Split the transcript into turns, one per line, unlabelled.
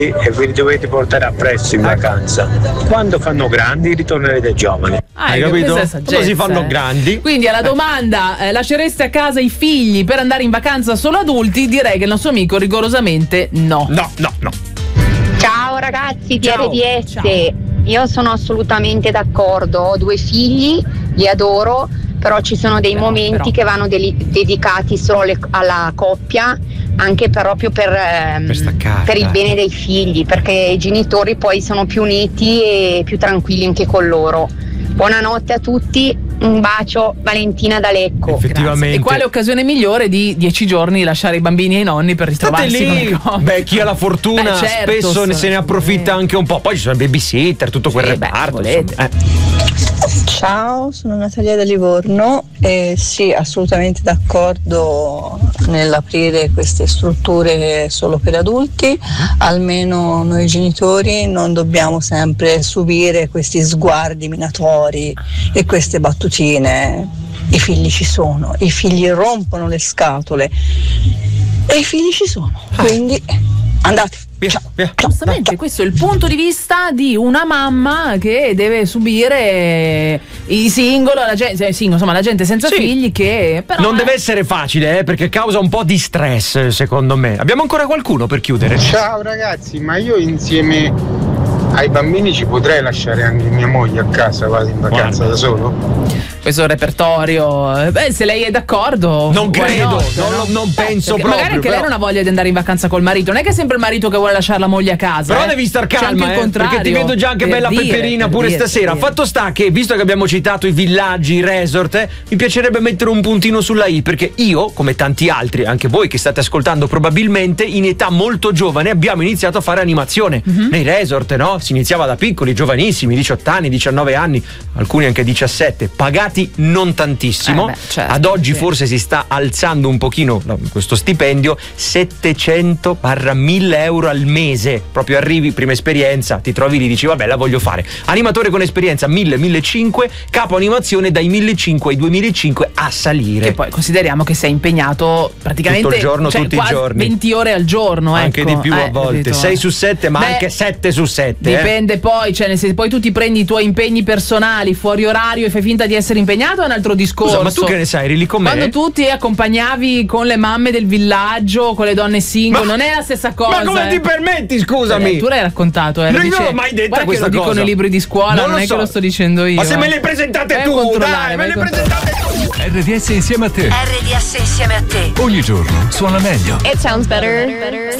e vi dovete portare appresso in vacanza. Quando fanno grandi ritornerete giovani.
Hai capito? Come si fanno grandi?
Quindi alla domanda lascereste a casa i figli per andare in vacanza solo adulti, direi che il nostro amico rigorosamente no.
No.
Ciao ragazzi di
Ciao.
RDS.
Ciao.
Io sono assolutamente d'accordo, ho 2 figli, li adoro, però ci sono dei momenti che vanno dedicati solo alla coppia, anche proprio per il bene dei figli, perché i genitori poi sono più uniti e più tranquilli anche con loro. Buonanotte a tutti, un bacio, Valentina da Lecco.
Effettivamente.
E quale occasione migliore di 10 giorni lasciare i bambini ai nonni per ritrovarsi con le coppie?
Beh, chi ha la fortuna
certo,
spesso se ne approfitta anche un po'. Poi ci sono babysitter, tutto quel reparto.
Ciao, sono Natalia da Livorno e sì, assolutamente d'accordo nell'aprire queste strutture solo per adulti. Almeno noi genitori non dobbiamo sempre subire questi sguardi minatori e queste battutine. I figli ci sono, i figli rompono le scatole e i figli ci sono, quindi andate.
Giustamente, questo è il punto di vista di una mamma che deve subire i singolo, la gente, insomma, la gente senza figli che però
non deve essere facile, perché causa un po' di stress, secondo me. Abbiamo ancora qualcuno per chiudere?
Ciao ragazzi, ma io insieme ai bambini ci potrei lasciare anche mia moglie a casa, vado in vacanza da solo?
questo repertorio. Se lei è d'accordo,
non credo, non penso proprio.
Magari anche lei non ha voglia di andare in vacanza col marito. Non è che è sempre il marito che vuole lasciare la moglie a casa.
Però devi star calma, perché ti vedo già anche bella peperina pure stasera. Fatto sta che, visto che abbiamo citato i villaggi, i resort, mi piacerebbe mettere un puntino sulla I, perché io, come tanti altri, anche voi che state ascoltando probabilmente, in età molto giovane abbiamo iniziato a fare animazione nei resort, no? Si iniziava da piccoli, giovanissimi, 18 anni, 19 anni, alcuni anche 17, pagati non tantissimo.
Certo,
ad oggi forse si sta alzando un pochino questo stipendio, 700-1000 euro al mese. Proprio arrivi, prima esperienza, ti trovi lì, dici vabbè, la voglio fare. Animatore con esperienza 1000-1500, capo animazione dai 1500 ai 2005 a salire.
E poi consideriamo che sei impegnato praticamente
tutto il giorno, tutti i giorni,
20 ore al giorno,
anche di più a volte, 6 su 7, ma anche 7 su 7.
Dipende poi, cioè se poi tu ti prendi i tuoi impegni personali fuori orario e fai finta di essere impegnato, è un altro discorso.
Scusa, ma tu che ne sai, eri lì con me?
Quando tu ti accompagnavi con le mamme del villaggio, con le donne single, non è la stessa cosa.
Ma come ti permetti, scusami?
Tu l'hai raccontato,
non l'ho mai detta questa
cosa. Lo dicono i libri di scuola, non è che lo sto dicendo io.
Ma se me le presentate tu, dai, me le presentate tu.
RDS insieme a te.
RDS insieme a te.
Ogni giorno suona meglio.
It sounds better.